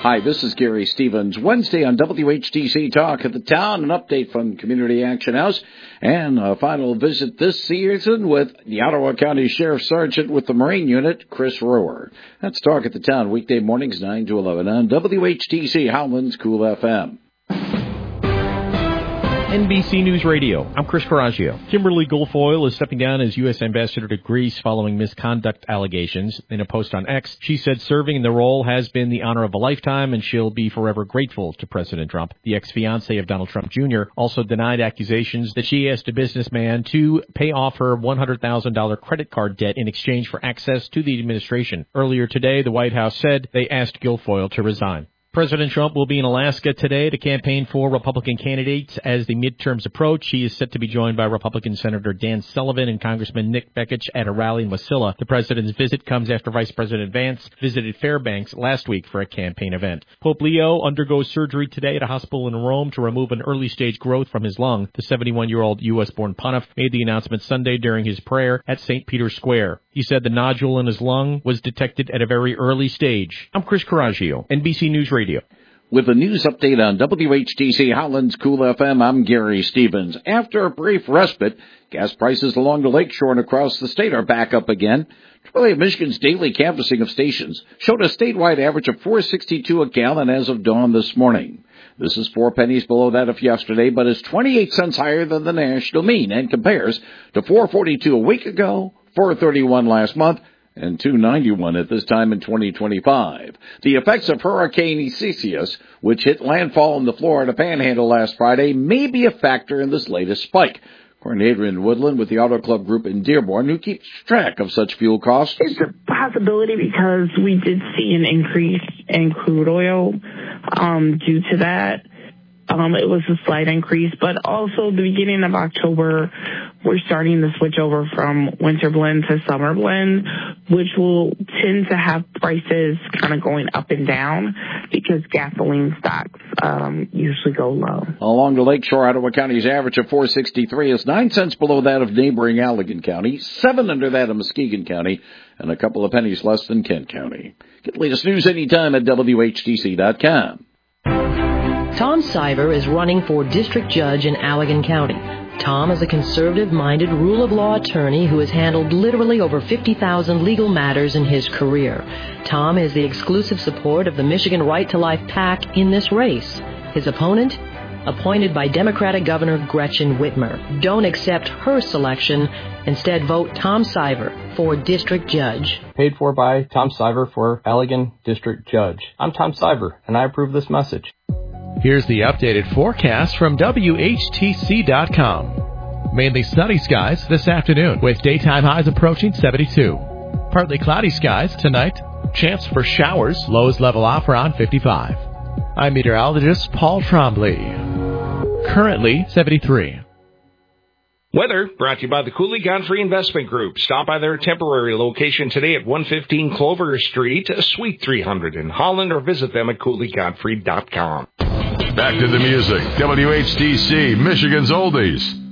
Hi, this is Gary Stevens. Wednesday on WHTC Talk at the Town, an update from Community Action House, and a final visit this season with the Ottawa County Sheriff Sergeant with the Marine Unit, Chris Rower. That's Talk at the Town, weekday mornings 9 to 11 on WHTC Howland's Cool FM. NBC News Radio. I'm Chris Coraggio. Kimberly Guilfoyle is stepping down as U.S. Ambassador to Greece following misconduct allegations. In a post on X, she said serving in the role has been the honor of a lifetime and she'll be forever grateful to President Trump. The ex-fiancé of Donald Trump Jr. also denied accusations that she asked a businessman to pay off her $100,000 credit card debt in exchange for access to the administration. Earlier today, the White House said they asked Guilfoyle to resign. President Trump will be in Alaska today to campaign for Republican candidates as the midterms approach. He is set to be joined by Republican Senator Dan Sullivan and Congressman Nick Bekich at a rally in Wasilla. The president's visit comes after Vice President Vance visited Fairbanks last week for a campaign event. Pope Leo undergoes surgery today at a hospital in Rome to remove an early-stage growth from his lung. The 71-year-old U.S.-born pontiff made the announcement Sunday during his prayer at St. Peter's Square. He said the nodule in his lung was detected at a very early stage. I'm Chris Coraggio, NBC News Radio. With a news update on WHTC Howland's Cool FM, I'm Gary Stevens. After a brief respite, gas prices along the lakeshore and across the state are back up again. AAA of Michigan's daily canvassing of stations showed a statewide average of $4.62 a gallon as of dawn this morning. This is 4 pennies below that of yesterday, but is 28 cents higher than the national mean and compares to $4.42 a week ago, $4.31 last month, and $2.91 at this time in 2025. The effects of Hurricane Isaias, which hit landfall in the Florida Panhandle last Friday, may be a factor in this latest spike. According to Adrian Woodland with the Auto Club Group in Dearborn, who keeps track of such fuel costs. It's a possibility because we did see an increase in crude oil due to that. It was a slight increase, but also the beginning of October, we're starting to switch over from winter blend to summer blend, which will tend to have prices kind of going up and down because gasoline stocks usually go low. Along the lakeshore, Ottawa County's average of $4.63 is 9 cents below that of neighboring Allegan County, 7 under that of Muskegon County, and a couple of pennies less than Kent County. Get the latest news anytime at WHTC.com. Tom Siver is running for district judge in Allegan County. Tom is a conservative-minded, rule-of-law attorney who has handled literally over 50,000 legal matters in his career. Tom is the exclusive support of the Michigan Right to Life PAC in this race. His opponent? Appointed by Democratic Governor Gretchen Whitmer. Don't accept her selection. Instead, vote Tom Siver for district judge. Paid for by Tom Siver for Allegan District Judge. I'm Tom Siver, and I approve this message. Here's the updated forecast from WHTC.com. Mainly sunny skies this afternoon with daytime highs approaching 72. Partly cloudy skies tonight. Chance for showers. Lows level off around 55. I'm meteorologist Paul Trombley. Currently 73. Weather brought to you by the Cooley Godfrey Investment Group. Stop by their temporary location today at 115 Clover Street, Suite 300 in Holland, or visit them at CooleyGodfrey.com. Back to the music. WHTC, Michigan's Oldies.